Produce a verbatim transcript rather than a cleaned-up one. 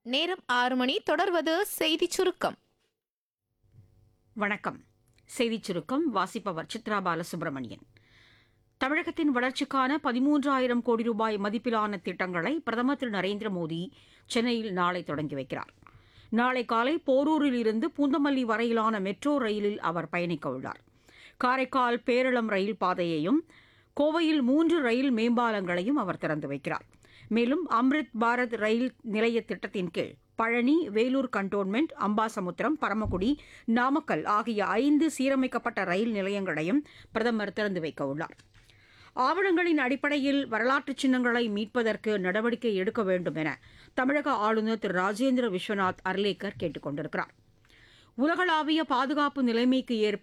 நேரம் ஆறு மணி. தொடர்வது செய்திச் சுருக்கம். வணக்கம். செய்திச் சுருக்கம் வாசிப்பவர் சித்ரா பாலசுப்ரமணியன். தமிழகத்தின் வளர்ச்சிக்கான பதிமூன்றாயிரம் கோடி ரூபாய் மதிப்பிலான திட்டங்களை பிரதமர் திரு நரேந்திர மோடி சென்னையில் நாளை தொடங்கி வைக்கிறார். நாளை காலை போரூரில் இருந்து பூந்தமல்லி வரையிலான மெட்ரோ ரயிலில் அவர் பயணிக்க உள்ளார். காரைக்கால் பேரளம் ரயில் பாதையையும் கோவையில் மூன்று ரயில் மேம்பாலங்களையும் அவர் திறந்து வைக்கிறார். மேலும் அம்ரித் பாரத் ரயில் நிலைய திட்டத்தின் கீழ் பழனி, வேலூர் கண்டோன்மெண்ட், அம்பாசமுத்திரம், பரமக்குடி, நாமக்கல் ஆகிய ஐந்து சீரமைக்கப்பட்ட ரயில் நிலையங்களையும் பிரதமர் திறந்து வைக்க உள்ளார். ஆவணங்களின் அடிப்படையில் வரலாற்று சின்னங்களை மீட்பதற்கு நடவடிக்கை எடுக்க வேண்டும் என தமிழக ஆளுநர் திரு ராஜேந்திர விஸ்வநாத் அர்லேக்கர் கேட்டுக் கொண்டிருக்கிறார். உலகளாவிய பாதுகாப்பு நிலைமைக்கு ஏற்ப